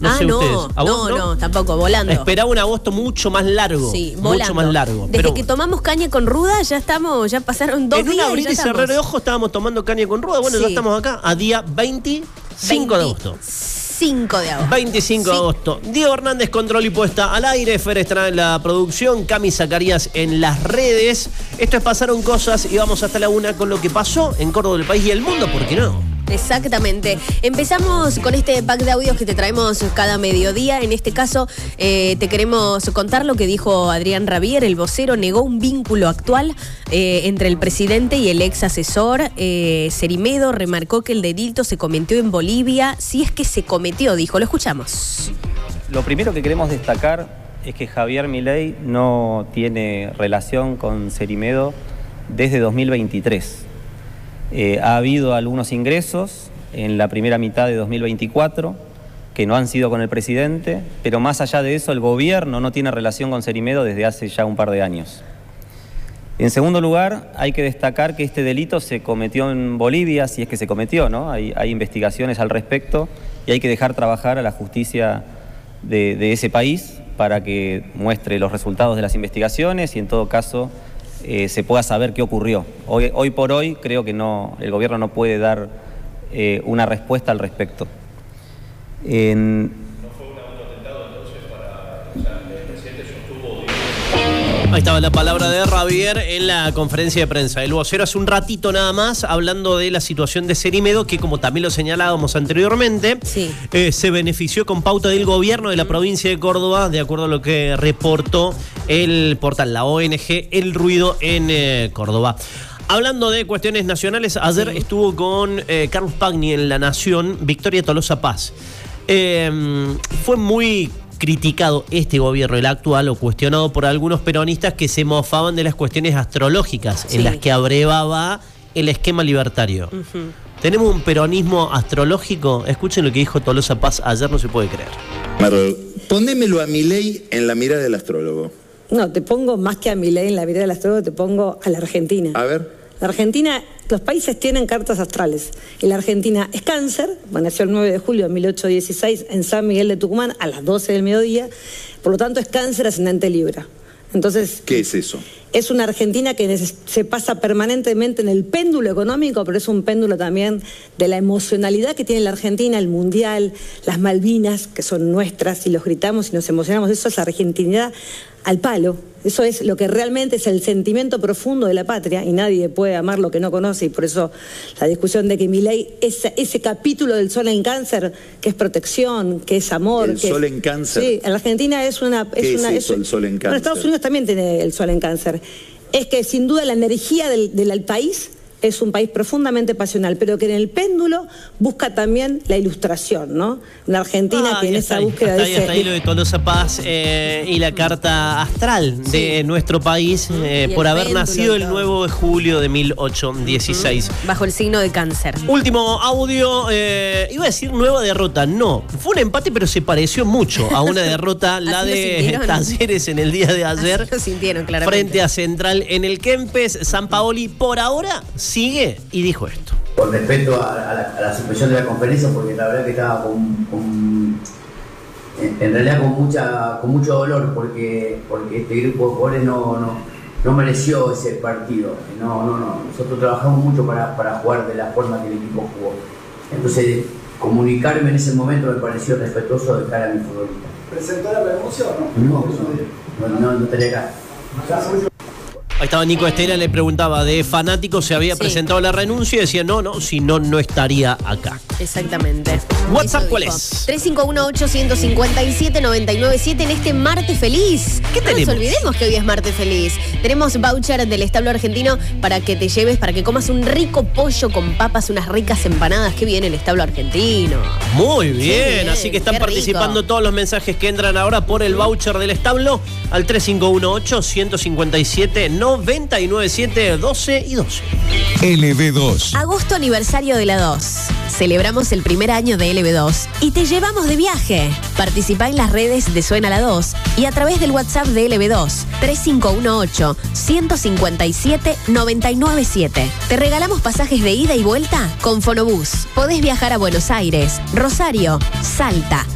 No sé ustedes. ¿A vos, no, tampoco, volando. Esperaba un agosto mucho más largo. Sí, volando. Mucho más largo. Desde que tomamos caña con ruda, ya pasaron 2 días. En un abrir y cerrar de ojos estábamos tomando caña con ruda. Bueno, ya estamos acá a día 25 de agosto. 25 de agosto. 25 de agosto. Diego Hernández, control y puesta al aire. Fer estará en la producción. Cami Zacarías en las redes. Esto es Pasaron Cosas y vamos hasta la 1 con lo que pasó en Córdoba, el país y el mundo. ¿Por qué no? Exactamente. Empezamos con este pack de audios que te traemos cada mediodía. En este caso, te queremos contar lo que dijo Adrián Rabier, el vocero. Negó un vínculo actual entre el presidente y el ex asesor. Cerimedo remarcó que el delito se cometió en Bolivia. Si es que se cometió, dijo. Lo escuchamos. Lo primero que queremos destacar es que Javier Milei no tiene relación con Cerimedo desde 2023. Ha habido algunos ingresos en la primera mitad de 2024 que no han sido con el presidente, pero más allá de eso el gobierno no tiene relación con Cerimedo desde hace ya un par de años. En segundo lugar, hay que destacar que este delito se cometió en Bolivia, si es que se cometió, ¿no? Hay investigaciones al respecto y hay que dejar trabajar a la justicia de ese país para que muestre los resultados de las investigaciones y en todo caso se pueda saber qué ocurrió. Hoy por hoy creo que el gobierno no puede dar una respuesta al respecto. ¿No fue un autoatentado entonces para el presidente sostuvo? Ahí estaba la palabra de Rabier en la conferencia de prensa. El vocero hace un ratito nada más hablando de la situación de Cerimedo, que como también lo señalábamos anteriormente, se benefició con pauta del gobierno de la provincia de Córdoba, de acuerdo a lo que reportó el portal, la ONG El Ruido en Córdoba. Hablando de cuestiones nacionales, ayer estuvo con Carlos Pagni en La Nación, Victoria Tolosa Paz. Fue muy criticado este gobierno, el actual, o cuestionado por algunos peronistas que se mofaban de las cuestiones astrológicas en las que abrevaba el esquema libertario. ¿Tenemos un peronismo astrológico? Escuchen lo que dijo Tolosa Paz ayer, no se puede creer. Ponémelo a Milei en la mirada del astrólogo. No, te pongo más que a Milei en la mirada del astrólogo, te pongo a la Argentina. A ver. La Argentina, los países tienen cartas astrales. Y la Argentina es Cáncer, nació el 9 de julio de 1816 en San Miguel de Tucumán a las 12 del mediodía. Por lo tanto, es Cáncer ascendente Libra. Entonces, ¿qué es eso? Es una Argentina que se pasa permanentemente en el péndulo económico, pero es un péndulo también de la emocionalidad que tiene la Argentina, el Mundial, las Malvinas, que son nuestras, y los gritamos y nos emocionamos. Eso es argentinidad al palo. Eso es lo que realmente es el sentimiento profundo de la patria, y nadie puede amar lo que no conoce, y por eso la discusión de que Milei, ese capítulo del Sol en Cáncer, que es protección, que es amor. ¿El Sol en Cáncer? Sí, en la Argentina es una... ¿Qué es eso, el Sol en Cáncer? Bueno, Estados Unidos también tiene el Sol en Cáncer. Es que sin duda la energía del país es un país profundamente pasional, pero que en el péndulo busca también la ilustración, ¿no? Una Argentina que en esa búsqueda dice... Hasta ahí lo de Tolosa Paz y la carta astral de nuestro país por haber nacido el 9 de julio de 1816. Bajo el signo de Cáncer. Último audio, iba a decir nueva derrota, no. Fue un empate, pero se pareció mucho a una derrota, la de Talleres en el día de ayer. Así lo sintieron, claramente. Frente a Central en el Kempes. Sampaoli por ahora sigue y dijo esto. Con respecto a la suspensión de la conferencia, porque la verdad que estaba en realidad con mucho dolor, porque este grupo de jugadores no mereció ese partido. Nosotros trabajamos mucho para jugar de la forma que el equipo jugó. Entonces, comunicarme en ese momento me pareció respetuoso de cara a mi futbolista. ¿Presentó la renuncia o no? No tenía acá. Ahí estaba Nico Estela, le preguntaba de fanáticos, se había presentado la renuncia y decía si no estaría acá. Exactamente. WhatsApp, ¿cuál es? 351-857-997 en este martes feliz. ¿Qué tenemos? No nos olvidemos que hoy es martes feliz. Tenemos voucher del establo argentino para que te lleves, para que comas un rico pollo con papas, unas ricas empanadas. Qué bien el establo argentino. Muy bien, así que están participando todos los mensajes que entran ahora por el voucher del establo al 351-857-997 12 y 12. LB2. Agosto aniversario de la 2. Celebramos el primer año de LB2 y te llevamos de viaje. Participa en las redes de Suena la 2 y a través del WhatsApp de LB2 3518-157-997. Te regalamos pasajes de ida y vuelta con Fonobús. Podés viajar a Buenos Aires, Rosario, Salta,